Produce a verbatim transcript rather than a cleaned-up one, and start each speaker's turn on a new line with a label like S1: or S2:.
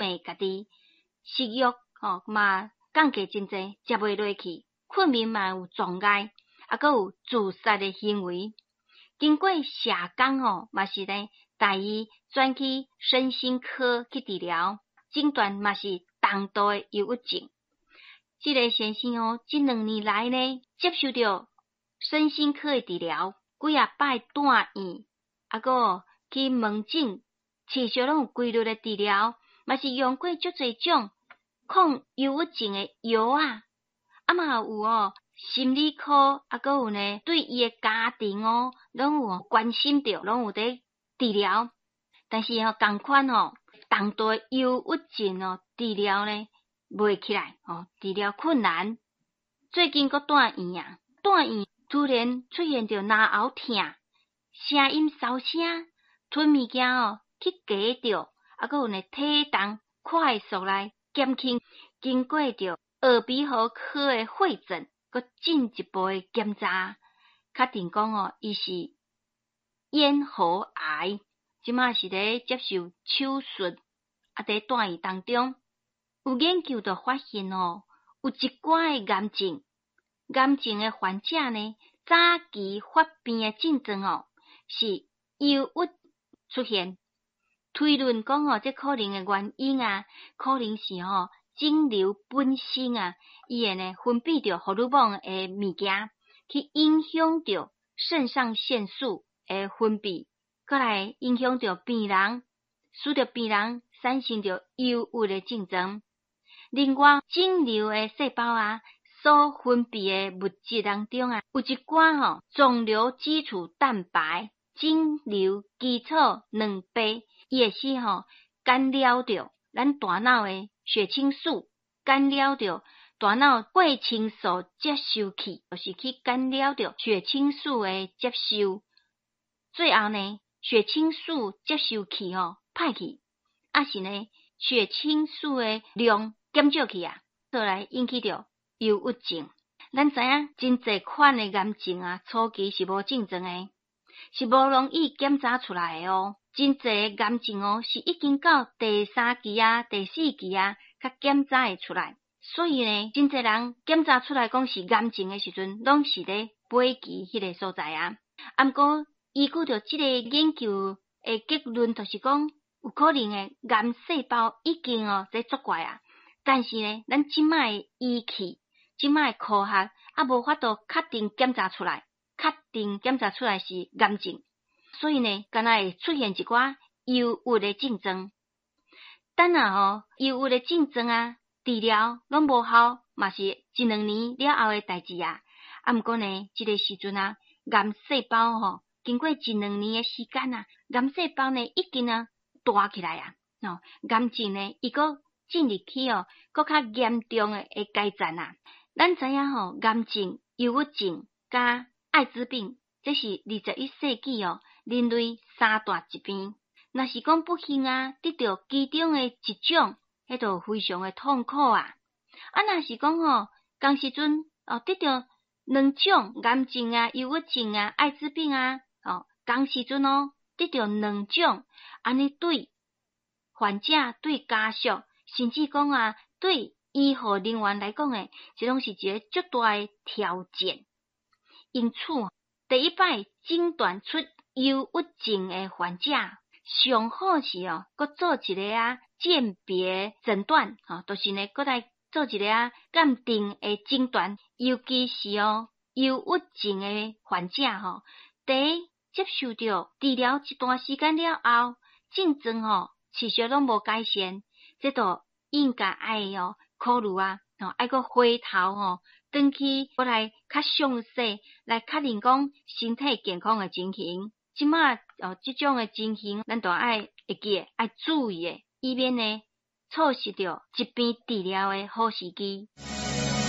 S1: 会家己食欲吼嘛降低真济，食袂落去，困眠嘛有障碍，啊，阁有自杀的行为。经过社工吼，嘛是呢带伊转去身心科去治疗，诊断嘛是重度的忧郁症。这个先生哦，这两年来呢，接受到身心科的治疗，几啊摆住院，啊个去门诊，持续拢有规律的治疗，嘛是用过足侪种抗忧郁症的药啊，啊嘛有哦。心理科啊，阁有呢，对伊诶家庭哦，拢有关心着，拢有伫治疗。但是吼，共款吼，重度忧郁症哦，治疗呢袂起来哦，治疗困难。最近阁住院啊，住院突然出现着咽喉痛、声音沙声、吞物件哦去夹着，啊，阁有呢体重快速来减轻。经过着耳鼻喉科诶会诊。佮进一步诶检查，确定讲哦，伊是咽喉癌，即马是咧接受手术，啊，伫住院当中，有研究就发现哦，有一寡诶癌症，癌症诶患者呢，早期发病诶症状哦，是忧郁出现。推论讲哦，这可能诶原因啊，可能是吼、哦。肿瘤本身啊，伊会呢分泌着荷尔蒙诶物件，去影响着肾上腺素诶分泌，过来影响着病人，使得病人产生着忧郁诶症状。另外，肿瘤诶细胞啊，所分泌诶物质当中啊，有一寡吼肿瘤基础蛋白、肿瘤基础卵白，伊会使吼干扰着咱大脑诶。血清素干扰着大脑过清素接收器，就是去干扰着血清素的接收。最后呢，血清素接收器哦歹去，啊是呢血清素的量减少去啊，所来引起着忧郁症。咱知影真侪款的癌症啊，初期是无症状的，是无容易检查出来的哦。真侪癌症哦，是已经到第三期啊、第四期啊，才检查会出来。所以呢，真侪人检查出来讲是癌症的时阵，拢是咧尾期迄个所在啊。啊，毋过依据着即个研究的结论，就是讲有可能的癌细胞已经哦在作怪啊。但是呢，咱即卖的仪器、即卖科学啊，无法度确定检查出来，确定检查出来是癌症。所以呢，敢若会出现一寡忧郁的症状。等下吼，忧郁的症状啊，治疗拢无效，嘛是一两年了后的代志啊。啊，毋过呢，即、这个时阵啊，癌细胞吼，经过一两年的时间啊，癌细胞呢已经啊大起来啊，哦，癌症呢伊个进入去哦，搁较严重的诶阶段啊。咱知影吼，癌症、忧郁症加艾滋病，这是二十一世纪哦。人类三大疾病，若是讲不幸啊，得到其中的一种，迄就非常的痛苦啊。啊，若是讲吼，当时阵哦，得到两种癌症啊、忧郁症啊、艾滋病啊，哦，当时阵哦，得到两种，安尼对患者、对家属，甚至讲啊，对医护人员来讲诶，这拢是一个足大诶挑战。因此，第一摆诊断出忧郁症诶患者，上好是哦，搁做一个啊鉴别诊断，吼，就是呢，搁来做一个啊鉴定诶诊断，尤其是哦忧郁症诶患者吼，第一接受着治疗一段时间了后，症状吼持续拢无改善，这都应该爱哦考虑啊，吼爱搁回头吼，转去过来较详细来确认讲身体健康诶情形。即马哦，即种诶情形，咱都爱会记，爱注意诶，以免呢错失掉疾病治疗诶好时机。